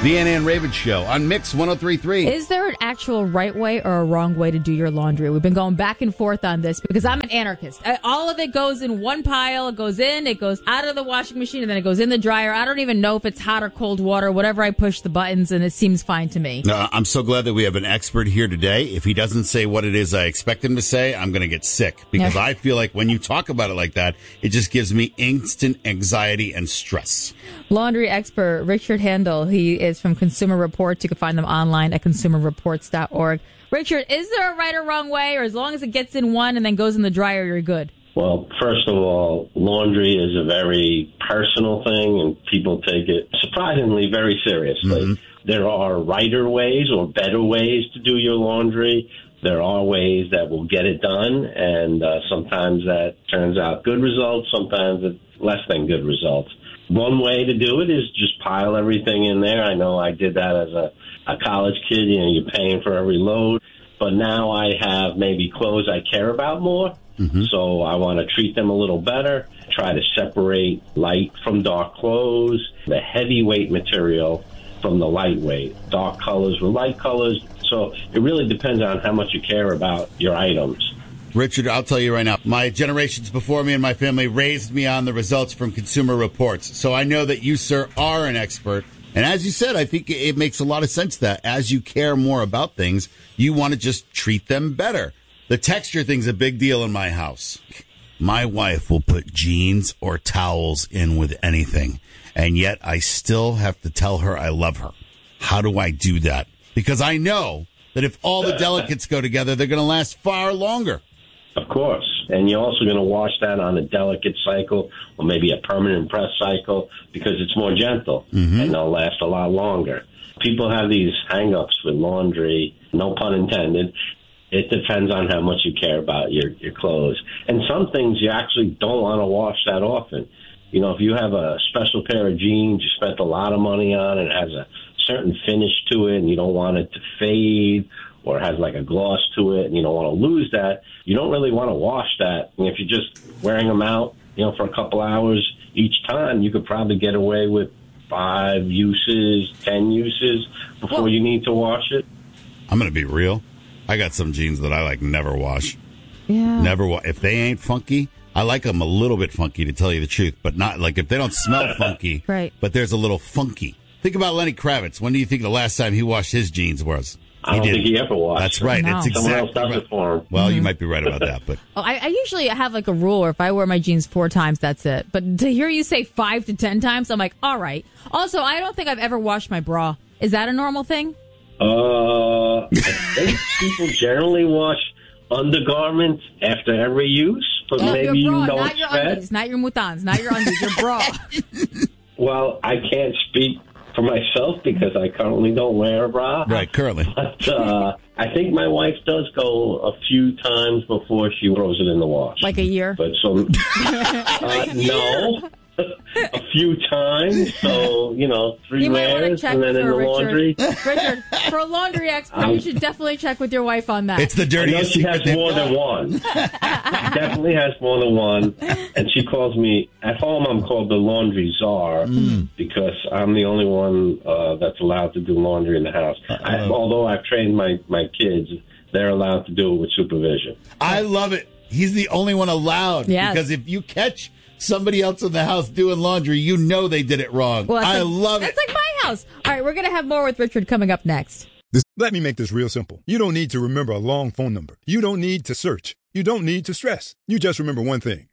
The Anna and Raven Show on Mix 103.3. Is there an actual right way or a wrong way to do your laundry? We've been going back and forth on this because I'm an anarchist. All of it goes in one pile. It goes out of the washing machine, and then it goes in the dryer. I don't even know if it's hot or cold water. Whatever, I push the buttons, and it seems fine to me. I'm so glad that we have an expert here today. If he doesn't say what it is I expect him to say, I'm going to get sick because I feel like when you talk about it like that, it just gives me instant anxiety and stress. Laundry expert Richard Handel, he is from Consumer Reports. You can find them online at consumerreports.org. Richard, is there a right or wrong way, or as long as it gets in one and then goes in the dryer, you're good? Well, first of all, laundry is a very personal thing, and people take it surprisingly very seriously. Mm-hmm. There are righter ways or better ways to do your laundry. There are ways that will get it done, and sometimes that turns out good results, sometimes it's less than good results. One way to do it is just pile everything in there. I know I did that as a college kid. You know, you're paying for every load. But now I have maybe clothes I care about more. Mm-hmm. So I want to treat them a little better, try to separate light from dark clothes, the heavyweight material from the lightweight, dark colors with light colors. So it really depends on how much you care about your items. Richard, I'll tell you right now, my generations before me and my family raised me on the results from Consumer Reports. So I know that you, sir, are an expert. And as you said, I think it makes a lot of sense that as you care more about things, you want to just treat them better. The texture thing's a big deal in my house. My wife will put jeans or towels in with anything, and yet I still have to tell her I love her. How do I do that? Because I know that if all the delicates go together, they're going to last far longer. Of course. And you're also going to wash that on a delicate cycle or maybe a permanent press cycle because it's more gentle and they'll last a lot longer. People have these hang-ups with laundry, no pun intended. It depends on how much you care about your clothes. And some things you actually don't want to wash that often. You know, if you have a special pair of jeans you spent a lot of money on and it has a certain finish to it and you don't want it to fade or it has like a gloss to it and you don't want to lose that, you don't really want to wash that. And if you're just wearing them out, you know, for a couple hours each time, you could probably get away with 5 uses, 10 uses before you need to wash it. I'm going to be real. I got some jeans that I never wash. Yeah. Never wash. If they ain't funky, I like them a little bit funky to tell you the truth, but not like if they don't smell funky, right. But there's a little funky. Think about Lenny Kravitz. When do you think the last time he washed his jeans was? I don't think he ever washed. That's right. No. It's exactly Someone else does it for him. Well, you might be right about that, but I usually have a rule where if I wear my jeans 4 times, that's it. But to hear you say 5 to 10 times, I'm like, all right. Also, I don't think I've ever washed my bra. Is that a normal thing? I think people generally wash undergarments after every use, but maybe your bra, you don't not your undies, not your mutans, not your undies, your bra. Well, I can't speak for myself because I currently don't wear a bra. right, currently. But I think my wife does go a few times before she throws it in the wash. Like a year? But no. A few times, so, 3 layers and then in the laundry. Richard, for a laundry expert, you should definitely check with your wife on that. It's the dirtiest she has more than one. She definitely has more than one. And she calls me, at home I'm called the laundry czar because I'm the only one that's allowed to do laundry in the house. Although I've trained my kids, they're allowed to do it with supervision. I love it. He's the only one allowed. Yes. Because if you catch somebody else in the house doing laundry, you know they did it wrong. Well, I love it. That's like my house. All right, we're going to have more with Richard coming up next. Let me make this real simple. You don't need to remember a long phone number. You don't need to search. You don't need to stress. You just remember one thing.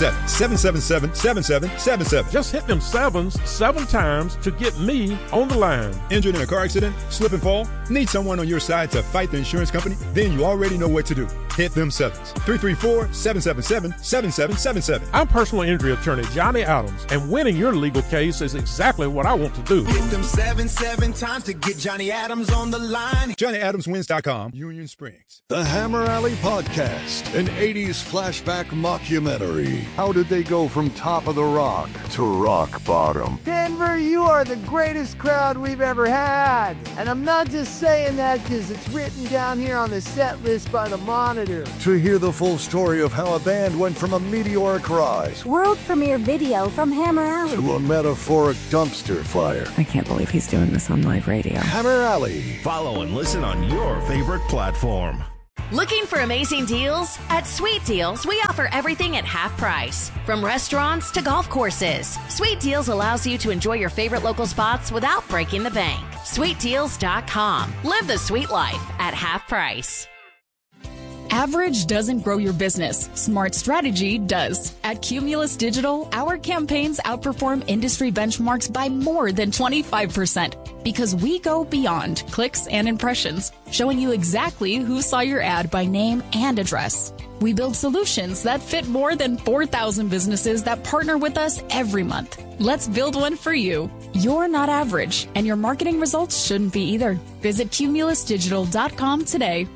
777-7777. Just hit them 7s 7 times to get me on the line. Injured in a car accident? Slip and fall? Need someone on your side to fight the insurance company? Then you already know what to do. Hit them 7s. 334-777-7777. I'm personal injury attorney Johnny Adams, and winning your legal case is exactly what I want to do. Hit them 7 times to get Johnny Adams on the line. JohnnyAdamsWins.com, Union Springs. The Hammer Alley Podcast, an 80s flashback mockumentary. How did they go from top of the rock to rock bottom? Denver, you are the greatest crowd we've ever had. And I'm not just saying that because it's written down here on the set list by the monitor. idea. To hear the full story of how a band went from a meteoric rise World premiere video from Hammer Alley to a metaphoric dumpster fire. I can't believe he's doing this on live radio. Hammer Alley. Follow and listen on your favorite platform. Looking for amazing deals? At Sweet Deals, we offer everything at half price. From restaurants to golf courses, Sweet Deals allows you to enjoy your favorite local spots without breaking the bank. SweetDeals.com. Live the sweet life at half price. Average doesn't grow your business. Smart strategy does. At Cumulus Digital, our campaigns outperform industry benchmarks by more than 25% because we go beyond clicks and impressions, showing you exactly who saw your ad by name and address. We build solutions that fit more than 4,000 businesses that partner with us every month. Let's build one for you. You're not average, and your marketing results shouldn't be either. Visit cumulusdigital.com today.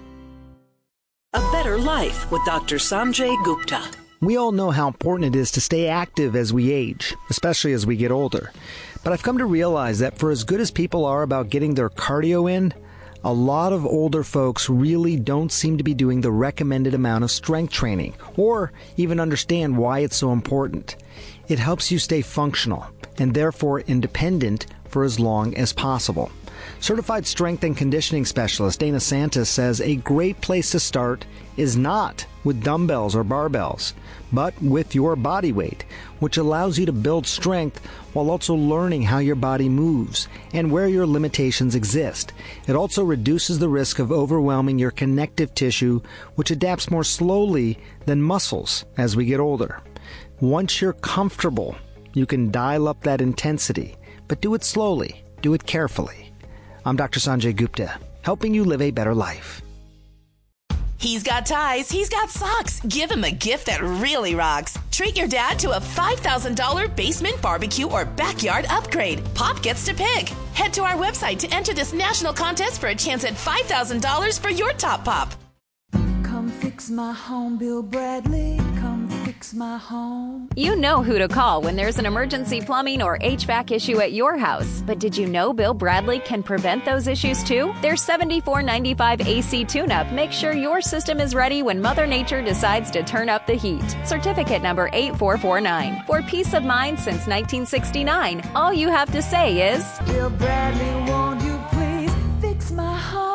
A Better Life with Dr. Sanjay Gupta. We all know how important it is to stay active as we age, especially as we get older. But I've come to realize that for as good as people are about getting their cardio in, a lot of older folks really don't seem to be doing the recommended amount of strength training, or even understand why it's so important. It helps you stay functional, and therefore independent for as long as possible. Certified strength and conditioning specialist Dana Santos says a great place to start is not with dumbbells or barbells, but with your body weight, which allows you to build strength while also learning how your body moves and where your limitations exist. It also reduces the risk of overwhelming your connective tissue, which adapts more slowly than muscles as we get older. Once you're comfortable, you can dial up that intensity, but do it slowly, do it carefully. I'm Dr. Sanjay Gupta, helping you live a better life. He's got ties, he's got socks. Give him a gift that really rocks. Treat your dad to a $5,000 basement barbecue or backyard upgrade. Pop gets to pick. Head to our website to enter this national contest for a chance at $5,000 for your top pop. Come fix my home, Bill Bradley. Come fix my home. You know who to call when there's an emergency plumbing or HVAC issue at your house. But did you know Bill Bradley can prevent those issues too? Their $74.95 AC tune-up makes sure your system is ready when Mother Nature decides to turn up the heat. Certificate number 8449. For peace of mind since 1969, all you have to say is, Bill Bradley, won't you please fix my home?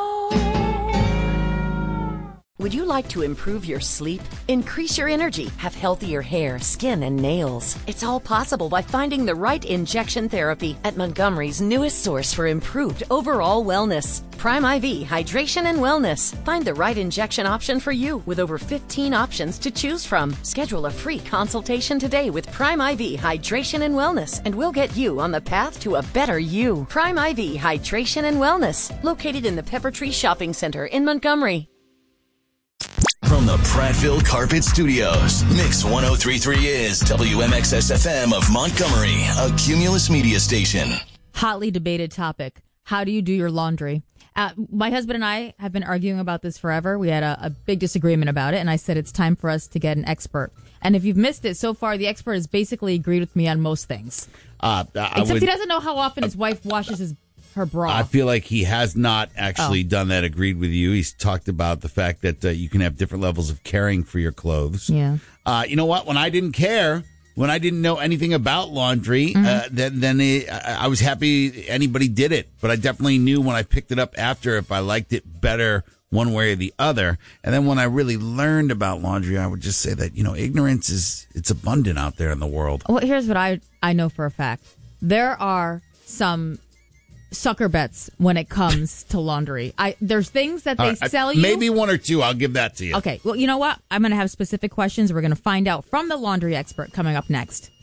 Would you like to improve your sleep, increase your energy, have healthier hair, skin, and nails? It's all possible by finding the right injection therapy at Montgomery's newest source for improved overall wellness. Prime IV Hydration and Wellness. Find the right injection option for you with over 15 options to choose from. Schedule a free consultation today with Prime IV Hydration and Wellness, and we'll get you on the path to a better you. Prime IV Hydration and Wellness, located in the Pepper Tree Shopping Center in Montgomery. From the Prattville Carpet Studios, Mix 103.3 is WMXS-FM of Montgomery, a Cumulus media station. Hotly debated topic. How do you do your laundry? My husband and I have been arguing about this forever. We had a big disagreement about it, and I said it's time for us to get an expert. And if you've missed it, so far the expert has basically agreed with me on most things. Except he doesn't know how often his wife washes her bra. I feel like he has not actually done that, agreed with you. He's talked about the fact that you can have different levels of caring for your clothes. Yeah. You know what? When I didn't care, when I didn't know anything about laundry, I was happy anybody did it. But I definitely knew when I picked it up after if I liked it better one way or the other. And then when I really learned about laundry, I would just say that, ignorance it's abundant out there in the world. Well, here's what I know for a fact. There are some sucker bets when it comes to laundry. There's things that they sell you. Maybe one or two. I'll give that to you. Okay. Well, you know what? I'm going to have specific questions. We're going to find out from the laundry expert coming up next.